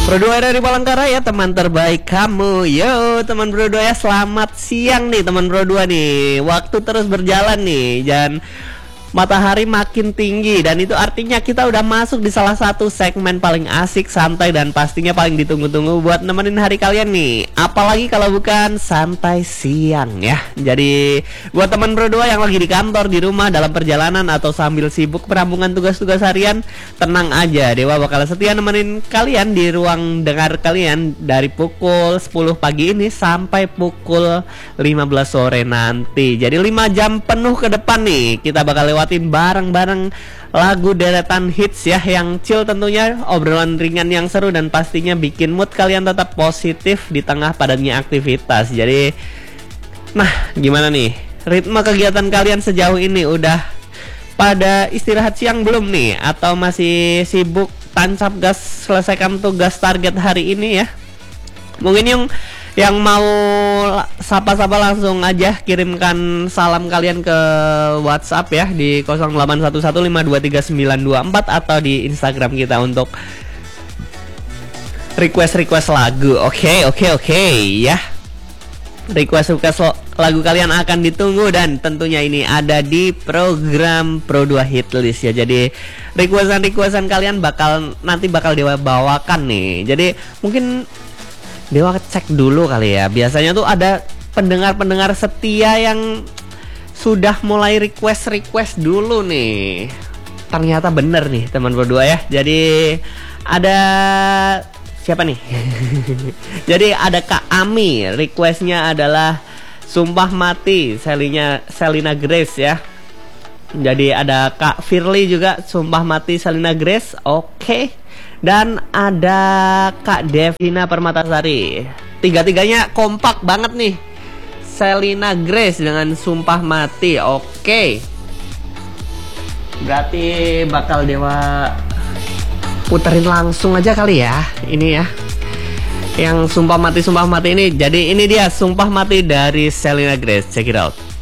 Bro 2 dari Palangkaraya, teman terbaik kamu. Yo teman Bro 2 ya, selamat siang nih teman Bro 2 nih. Waktu terus berjalan nih dan matahari makin tinggi, dan itu artinya kita udah masuk di salah satu segmen paling asik, santai, dan pastinya paling ditunggu-tunggu buat nemenin hari kalian nih. Apalagi kalau bukan santai siang ya. Jadi buat teman Bro 2 yang lagi di kantor, di rumah, dalam perjalanan, atau sambil sibuk perampungan tugas-tugas harian, tenang aja, Dewa bakal setia nemenin kalian di ruang dengar kalian dari pukul 10 pagi ini sampai pukul 15 sore nanti. Jadi 5 jam penuh ke depan nih kita bakal lewatin bareng-bareng lagu deretan hits ya, yang chill tentunya, obrolan ringan yang seru, dan pastinya bikin mood kalian tetap positif di tengah padatnya aktivitas. Jadi nah, gimana nih ritme kegiatan kalian sejauh ini? Udah pada istirahat siang belum nih? Atau masih sibuk tancap gas selesaikan tugas target hari ini ya? Mungkin yang mau sapa-sapa langsung aja kirimkan salam kalian ke WhatsApp ya di 0811523924 atau di Instagram kita untuk request lagu. Oke ya. Request lagu kalian akan ditunggu, dan tentunya ini ada di program Pro 2 Hit List ya. Jadi requestan kalian nanti bakal Dewa bawakan nih. Jadi mungkin Dewa cek dulu kali ya. Biasanya tuh ada pendengar-pendengar setia yang sudah mulai request dulu nih. Ternyata bener nih teman berdua ya. Jadi ada siapa nih? Jadi ada Kak Ami, requestnya adalah Sumpah Mati Selina Grace ya. Jadi ada Kak Firly juga, Sumpah Mati Selina Grace. Oke. Dan ada Kak Devina Permatasari. Tiga-tiganya kompak banget nih, Selina Grace dengan Sumpah Mati. Oke. Berarti bakal Dewa puterin langsung aja kali ya ini ya, yang Sumpah Mati ini. Jadi ini dia Sumpah Mati dari Selina Grace. Check it out.